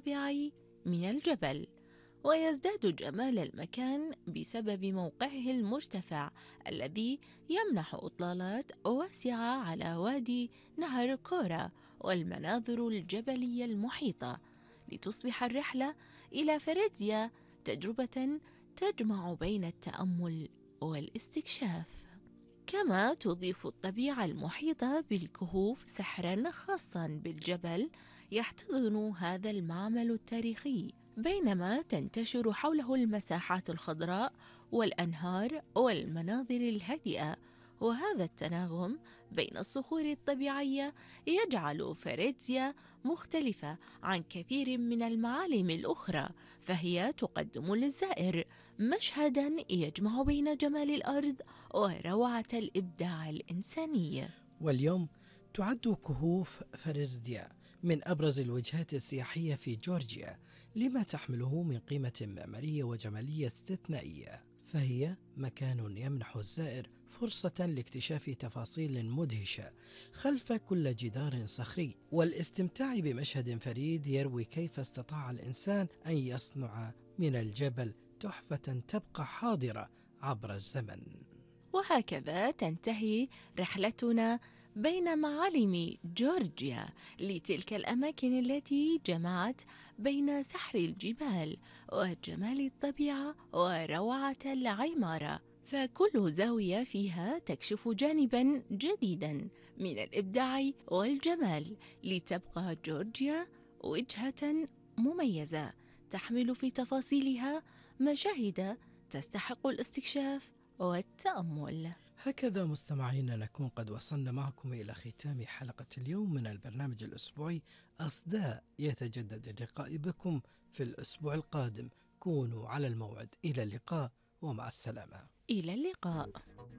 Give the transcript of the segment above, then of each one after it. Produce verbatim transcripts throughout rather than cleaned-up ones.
الطبيعي من الجبل، ويزداد جمال المكان بسبب موقعه المرتفع الذي يمنح إطلالات واسعة على وادي نهر كورا والمناظر الجبلية المحيطة، لتصبح الرحلة إلى فريدزيا تجربة تجمع بين التأمل والاستكشاف. كما تضيف الطبيعة المحيطة بالكهوف سحرا خاصا بالجبل يحتضن هذا المعمل التاريخي، بينما تنتشر حوله المساحات الخضراء والأنهار والمناظر الهادئة. وهذا التناغم بين الصخور الطبيعية يجعل فريدزيا مختلفة عن كثير من المعالم الأخرى، فهي تقدم للزائر مشهدا يجمع بين جمال الأرض وروعة الإبداع الإنساني. واليوم تعد كهوف فريدزيا من أبرز الوجهات السياحية في جورجيا لما تحمله من قيمة معمارية وجمالية استثنائية، فهي مكان يمنح الزائر فرصة لاكتشاف تفاصيل مدهشة خلف كل جدار صخري، والاستمتاع بمشهد فريد يروي كيف استطاع الإنسان أن يصنع من الجبل تحفة تبقى حاضرة عبر الزمن. وهكذا تنتهي رحلتنا بين معالم جورجيا لتلك الأماكن التي جمعت بين سحر الجبال وجمال الطبيعة وروعة العمارة، فكل زاوية فيها تكشف جانبا جديدا من الإبداع والجمال، لتبقى جورجيا وجهة مميزة تحمل في تفاصيلها مشاهد تستحق الاستكشاف والتأمل. هكذا مستمعينا نكون قد وصلنا معكم إلى ختام حلقة اليوم من البرنامج الأسبوعي أصداء، يتجدد اللقاء بكم في الأسبوع القادم. كونوا على الموعد. إلى اللقاء ومع السلامة. إلى اللقاء.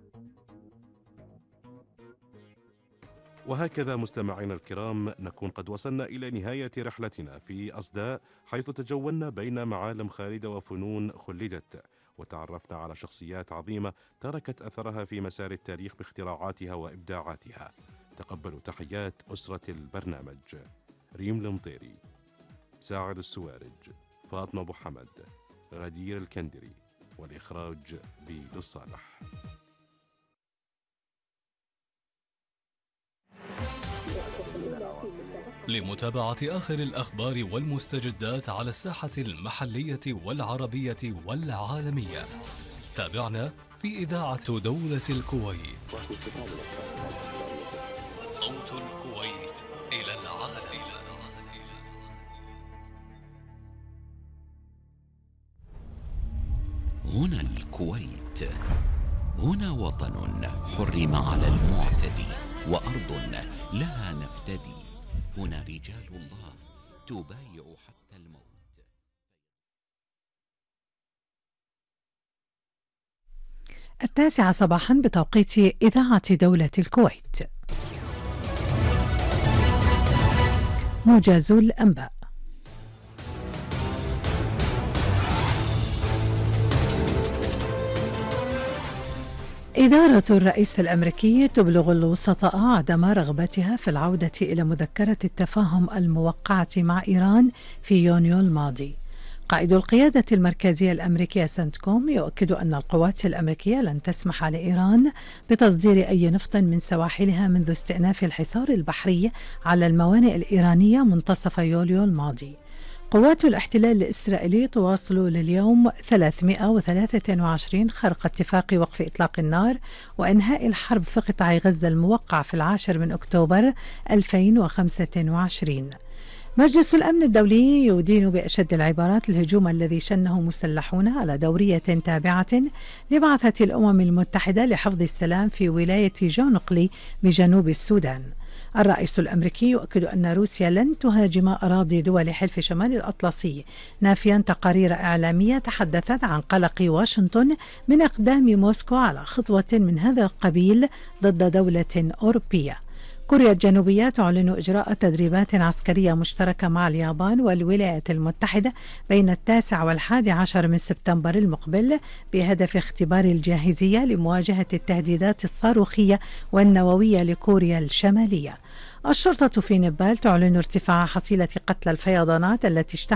وهكذا مستمعينا الكرام نكون قد وصلنا إلى نهاية رحلتنا في أصداء، حيث تجولنا بين معالم خالدة وفنون خلدت، وتعرفنا على شخصيات عظيمة تركت أثرها في مسار التاريخ باختراعاتها وإبداعاتها. تقبلوا تحيات أسرة البرنامج: ريم المطيري، ساعد السوارج، فاطمة أبو حمد، غدير الكندري، والإخراج بيد الصالح. لمتابعة آخر الأخبار والمستجدات على الساحة المحلية والعربية والعالمية، تابعنا في إذاعة دولة الكويت. صوت الكويت إلى العالم. هنا الكويت، هنا وطن حرم على المعتدي، وأرض لها نفتدي. هنا رجال الله تبايع حتى الموت. التاسعة صباحا بتوقيت إذاعة دولة الكويت. موجز الأنباء. إدارة الرئيس الأمريكي تبلغ الوسطاء عدم رغبتها في العودة إلى مذكرة التفاهم الموقعة مع إيران في يونيو الماضي. قائد القيادة المركزية الأمريكية سنتكوم يؤكد أن القوات الأمريكية لن تسمح لإيران بتصدير أي نفط من سواحلها منذ استئناف الحصار البحري على الموانئ الإيرانية منتصف يوليو الماضي. قوات الاحتلال الإسرائيلي تواصل لليوم ثلاثمائة وثلاثة وعشرين خرق اتفاق وقف إطلاق النار وإنهاء الحرب في قطاع غزة الموقع في العاشر من أكتوبر ألفين وخمسة وعشرين. مجلس الأمن الدولي يدين بأشد العبارات الهجوم الذي شنه مسلحون على دورية تابعة لبعثة الأمم المتحدة لحفظ السلام في ولاية جونقلي بجنوب السودان. الرئيس الأمريكي يؤكد أن روسيا لن تهاجم أراضي دول حلف شمال الأطلسي، نافيا تقارير إعلامية تحدثت عن قلق واشنطن من إقدام موسكو على خطوة من هذا القبيل ضد دولة أوروبية. كوريا الجنوبية تعلن إجراء تدريبات عسكرية مشتركة مع اليابان والولايات المتحدة بين التاسع والحادي عشر من سبتمبر المقبل بهدف اختبار الجاهزية لمواجهة التهديدات الصاروخية والنووية لكوريا الشمالية. الشرطة في نيبال تعلن ارتفاع حصيلة قتلى الفيضانات التي اشتهرت